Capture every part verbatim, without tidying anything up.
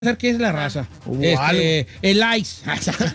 saber qué es la raza. Uh, este, el ice.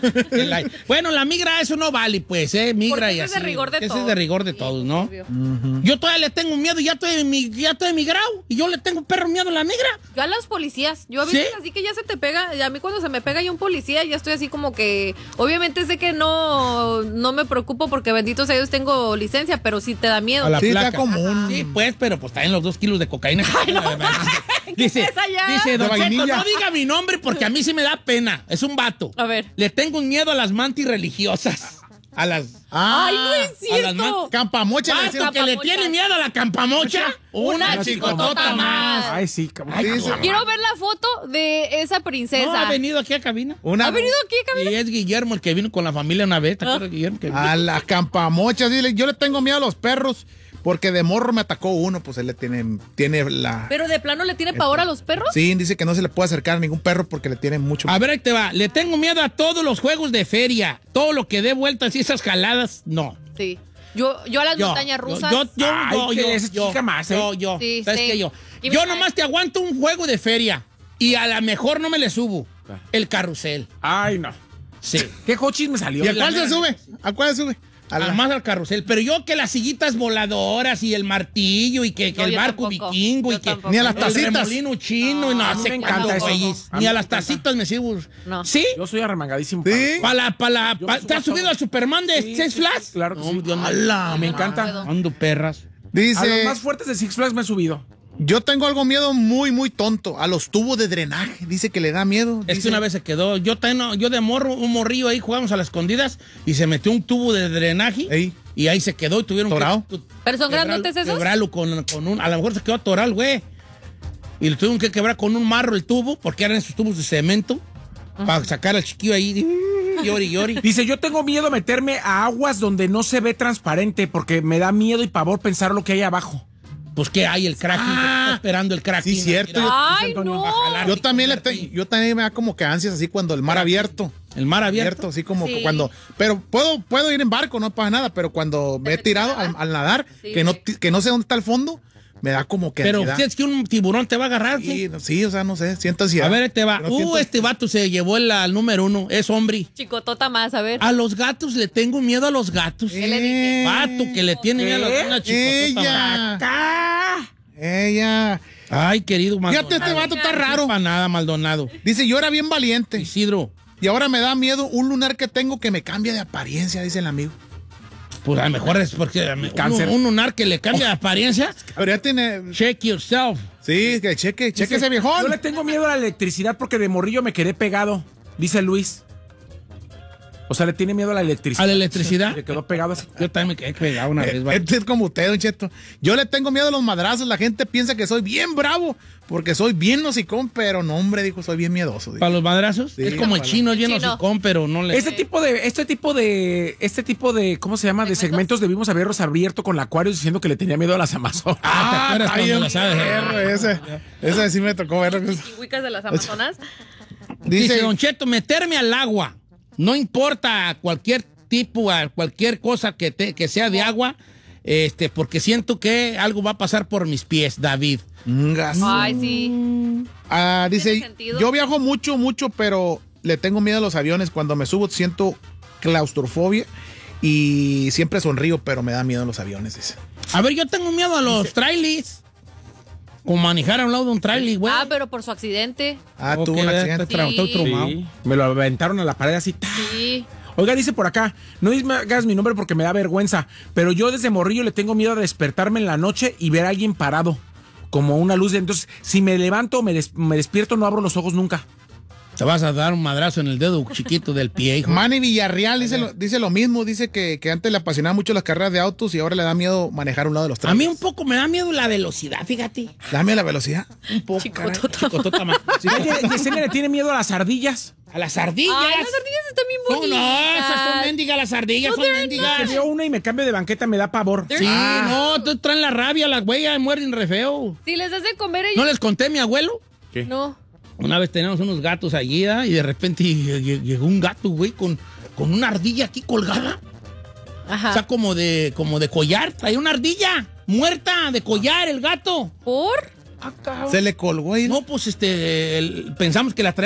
el ice. Bueno, la migra, eso no vale, pues, ¿eh? Migra y ese así. es de rigor de ese todos. es de rigor de Sí, todos, ¿no? obvio. Yo todavía le tengo miedo, ya estoy, mi- ya estoy emigrado. Y yo le tengo perro miedo a la migra. Yo a los policías, yo a veces ¿Sí? así que ya se te pega, y a mí cuando se me pega ya un policía, ya estoy así como que, obviamente sé que no, no me preocupo porque bendito sea Dios tengo licencia, pero sí te da miedo. A la Sí, placa. está común. Sí, pues, pero pues traen los dos kilos de cocaína. Ay, no, dice, ¿qué es allá? dice, don De Cheto, vainilla. no diga mi nombre porque a mí sí me da pena. Es un vato. A ver. Le tengo un miedo a las mantis religiosas. A las... Ah, Ay, no es a las man- cierto. Campamocha. le Vato decían. que le Campamocha. tiene miedo a la campamocha. Una Una chicotota chicotota más. más. Ay, sí, cabrón. Ay, Dice- no. Quiero ver la foto de esa princesa. No, ha venido aquí a cabina. Una, ¿Ha venido aquí, Camila? Y es Guillermo el que vino con la familia una vez. ¿Te acuerdas, Guillermo? Que vino? A la campamocha, dile, yo le tengo miedo a los perros porque de morro me atacó uno, pues él le tiene, tiene la... Pero de plano le tiene pavor a los perros. Sí, dice que no se le puede acercar a ningún perro porque le tiene mucho... A ver, ahí te va. Le tengo miedo a todos los juegos de feria. Todo lo que dé vueltas y esas jaladas, no. Sí. Yo, yo a las Yo, montañas rusas. Yo, yo, Ay, yo, que yo, esa yo, chica más, ¿eh? yo, yo. Sí, ¿Sabes sí. qué? Yo, Y yo mira, nomás te aguanto un juego de feria y a lo mejor no me le subo. El carrusel. Ay, no. Sí. ¿Qué cochis me salió? ¿Y a la cuál se mera- sube? ¿A cuál se sube? A la- Además al carrusel. Pero yo que las sillitas voladoras y el martillo y que, que No, el yo barco tampoco. vikingo Yo y que tampoco. Ni a las el tacitas. remolino chino y no, No, a mí sé me cuántos encanta eso, güeyes. no. A Ni mí a me las encanta. tacitas me subo. No. ¿Sí? Yo soy arremangadísimo. Sí. Para la, para la, Yo pa- me subo ¿te a has subido todo. al Superman de Sí, Six sí, Flags? sí, claro que No, sí. Dios mío. ¡Hala! Me no encanta. puedo. Ando perras. A los Dice, más fuertes de Six Flags me he subido. yo tengo algo miedo muy, muy tonto, a los tubos de drenaje. Dice que le da miedo. Es dice. que una vez se quedó, yo, también no- yo de morro, un morrillo ahí jugamos a las escondidas y se metió un tubo de drenaje Ey. y ahí se quedó y tuvieron ¿Torado? que ¿Pero son quebrarlo- grandotes esos? Quebrarlo con, con un, a lo mejor se quedó atoral, güey. Y le tuvieron que quebrar con un marro el tubo porque eran esos tubos de cemento para sacar al chiquillo ahí. Llori, llori. Dice, yo tengo miedo a meterme a aguas donde no se ve transparente porque me da miedo y pavor pensar lo que hay abajo. Pues que hay el cracking, Ah. está esperando el cracking. Sí, cierto. Mira, Ay, Antonio, no. va a jalar. Yo también, le te- yo también me da como que ansias así cuando el mar abierto. El mar abierto. Así como Sí. que cuando... Pero puedo, puedo ir en barco, no pasa nada, pero cuando me he metes a tirado al, nadar? al nadar, Sí, que, no, sí. ti- que no sé dónde está el fondo, me da como que Pero ansiedad. es que un tiburón te va a agarrar. ¿sí? Sí, no- sí, o sea, no sé, siento ansiedad. A ver, este va. Pero Uh, siento- este vato se llevó el, al número uno. Es hombre. Chicotota más, a ver. A los gatos le tengo miedo a los gatos. ¿Qué le dije? Vato que le tiene miedo a ¿Qué? una chicotota. Ella. ¡Acá! Ella. Ay, querido Maldonado. Fíjate, este vato está raro. Para nada, Maldonado. Dice, yo era bien valiente. Isidro, Y ahora me da miedo un lunar que tengo que me cambia de apariencia, dice el amigo. pues a lo mejor es porque un, Cáncer. un lunar que le cambia de apariencia. Pero ya tiene... Check yourself. Sí, que cheque, cheque Dice, ese viejón. Yo le tengo miedo a la electricidad porque de morrillo me quedé pegado, dice Luis. O sea, le tiene miedo a la electricidad. ¿A la electricidad? Le quedó pegado así. Yo también me quedé pegado una vez. Eh, vale. Este es como usted, Don Cheto. Yo le tengo miedo a los madrazos. La gente piensa que soy bien bravo porque soy bien hocicón, pero no, hombre, dijo, soy bien miedoso. dijo. ¿Para los madrazos? Sí, es como el para- chino, es bien Chino. hocicón, pero no le... Este tipo de, este tipo de, este tipo de, ¿cómo se llama? De segmentos debimos haberlos abierto con la Acuarios diciendo que le tenía miedo a las Amazonas. Ah, ¿te acuerdas está cuando bien la sabes? perro, ese, ese sí me tocó verlo. Chihuicas de las Amazonas. Dice, Dice, Don Cheto, meterme al agua. No importa cualquier tipo, a cualquier cosa que, te, que sea de agua, este, porque siento que algo va a pasar por mis pies, David. "Ngas". Ay, sí. Ah, dice, ¿Tiene sentido? yo viajo mucho, mucho, pero le tengo miedo a los aviones. Cuando me subo siento claustrofobia y siempre sonrío, pero me da miedo los aviones, dice. A ver, yo tengo miedo a los trailers. Como manejar a un lado de un trailer, güey. Ah, pero por su accidente. Ah, Ok, tuvo un ya accidente. estoy tra- estoy Sí. traumado. Sí, me lo aventaron a la pared así. ¡ta! Sí. Oiga, dice por acá, no me hagas mi nombre porque me da vergüenza, pero yo desde morrillo le tengo miedo a despertarme en la noche y ver a alguien parado, como una luz. De, entonces, si me levanto o me, des- me despierto, no abro los ojos nunca. Te vas a dar un madrazo en el dedo chiquito del pie, hijo. Manny Villarreal dice lo, dice lo mismo, dice que, que antes le apasionaban mucho las carreras de autos y ahora le da miedo manejar a un lado de los A trailers. mí un poco me da miedo la velocidad, fíjate. Dame la velocidad. Un poco. Chicotota. caray. Chicotota más. Sí. Oye, Yesenia le tiene miedo a las ardillas. A las ardillas. Ay, las ardillas están bien No, bonitas. no, esas son mendigas, las ardillas No, son they're mendigas. Que veo una y me cambio de banqueta, me da pavor. Sí, Ah. no, tú traen la rabia, las güeyes muerden re feo. Si les das de comer ¿No ellos. les conté a mi abuelo? No. Una vez teníamos unos gatos allí, ¿ah? Y de repente lle- lle- llegó un gato, güey, con, con una ardilla aquí colgada. Ajá. O sea, como de, como de collar. Traía una ardilla muerta de collar, el gato. ¿Por? Se le colgó ahí. No, pues este, el- pensamos que la traía